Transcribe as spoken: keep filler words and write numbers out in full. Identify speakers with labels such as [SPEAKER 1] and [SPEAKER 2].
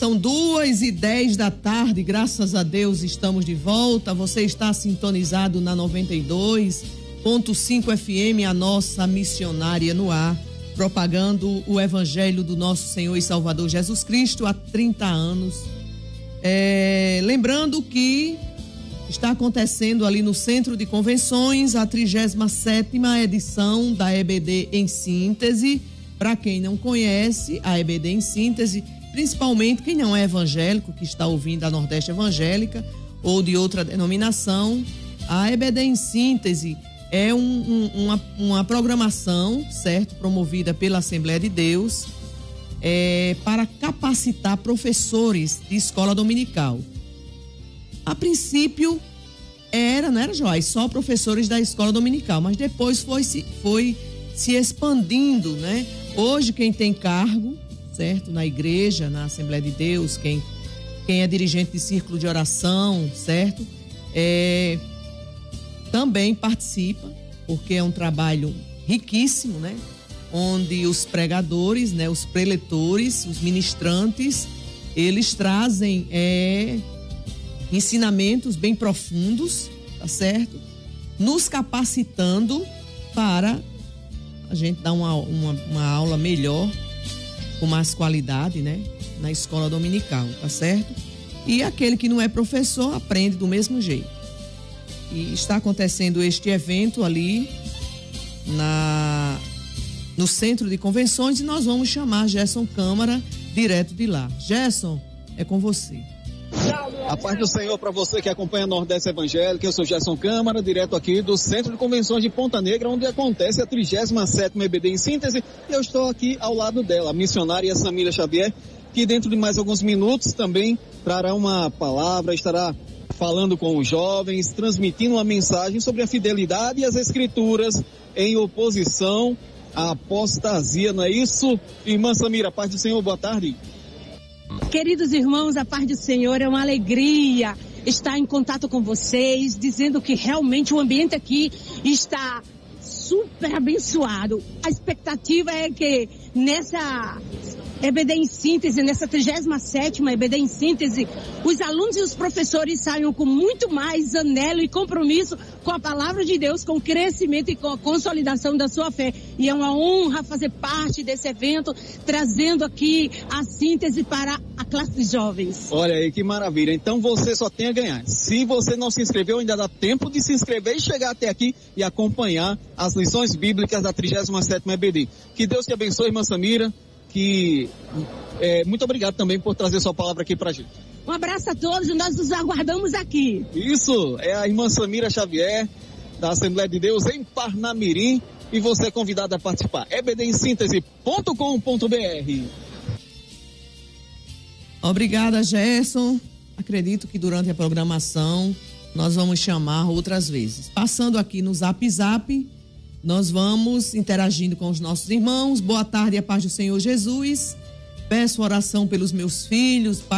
[SPEAKER 1] São duas e dez da tarde, graças a Deus estamos de volta. Você está sintonizado na noventa e dois ponto cinco F M, a nossa missionária no ar, propagando o evangelho do nosso Senhor e Salvador Jesus Cristo há trinta anos. É, lembrando que está acontecendo ali no Centro de Convenções a trigésima sétima edição da E B D em Síntese. Para quem não conhece a E B D em Síntese, principalmente quem não é evangélico, que está ouvindo a Nordeste Evangélica ou de outra denominação, a E B D em Síntese é um, um, uma, uma programação, certo, promovida pela Assembleia de Deus, é, para capacitar professores de escola dominical. A princípio era, não era, Joás, só professores da escola dominical, mas depois foi se, foi se expandindo, né? Hoje quem tem cargo, certo, na igreja, na Assembleia de Deus, quem, quem é dirigente de círculo de oração, certo, é, também participa, porque é um trabalho riquíssimo, né? Onde os pregadores, né, os preletores, os ministrantes, eles trazem é, ensinamentos bem profundos, tá certo? Nos capacitando para a gente dar uma, uma, uma aula melhor, com mais qualidade, né? Na escola dominical, tá certo? E aquele que não é professor aprende do mesmo jeito. E está acontecendo este evento ali na, no Centro de Convenções e nós vamos chamar Gerson Câmara direto de lá. Gerson, é com você.
[SPEAKER 2] A paz do Senhor para você que acompanha a Nordeste Evangélica. Eu sou Gerson Câmara, direto aqui do Centro de Convenções de Ponta Negra, onde acontece a trigésima sétima E B D em Síntese. E eu estou aqui ao lado dela, a missionária Samira Xavier, que dentro de mais alguns minutos também trará uma palavra, estará falando com os jovens, transmitindo uma mensagem sobre a fidelidade e as escrituras em oposição à apostasia, não é isso? Irmã Samira, a paz do Senhor, boa tarde.
[SPEAKER 3] Queridos irmãos, a paz do Senhor, é uma alegria estar em contato com vocês, dizendo que realmente o ambiente aqui está super abençoado. A expectativa é que nessa E B D em Síntese, nessa trigésima sétima E B D em Síntese, os alunos e os professores saiam com muito mais anelo e compromisso com a palavra de Deus, com o crescimento e com a consolidação da sua fé. E é uma honra fazer parte desse evento, trazendo aqui a síntese para a classe de jovens.
[SPEAKER 2] Olha aí que maravilha. Então você só tem a ganhar. Se você não se inscreveu, ainda dá tempo de se inscrever e chegar até aqui e acompanhar as lições bíblicas da trigésima sétima E B D. Que Deus te abençoe, irmã Samira. Que é, muito obrigado também por trazer sua palavra aqui pra gente.
[SPEAKER 3] Um abraço a todos e nós nos aguardamos aqui.
[SPEAKER 2] Isso, é a irmã Samira Xavier, da Assembleia de Deus em Parnamirim, e você é convidado a participar. e b d em síntese ponto com ponto b r.
[SPEAKER 1] Obrigada, Gerson. Acredito que durante a programação nós vamos chamar outras vezes. Passando aqui no Zap Zap, nós vamos interagindo com os nossos irmãos. Boa tarde, a paz do Senhor Jesus. Peço oração pelos meus filhos,